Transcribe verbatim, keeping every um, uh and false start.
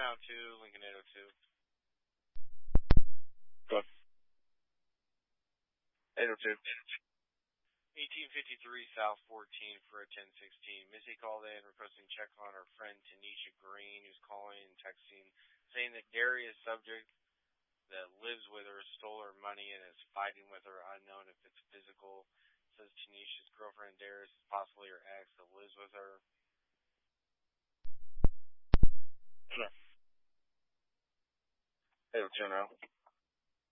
oh two, Lincoln eight oh two. Go on. eight oh two. eighteen fifty-three South fourteen for a ten sixteen. Missy called in requesting check on her friend Tanisha Green, who's calling and texting, saying that Darius subject that lives with her stole her money and is fighting with her, unknown if it's physical. Says Tanisha's girlfriend Darius is possibly her ex that lives with her. Sure. eight oh two now.